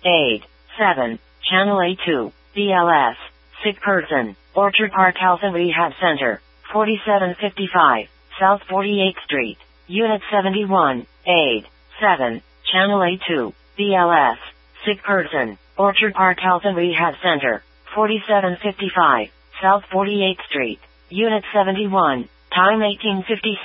Aid. 7. Channel A2, BLS. Sick person. Orchard Park Health and Rehab Center. 4755, South 48th Street. Unit 71. Aid. 7. Channel A2, BLS. Sick person. Orchard Park Health and Rehab Center. 4755, South 48th Street. Unit 71. Time 1856.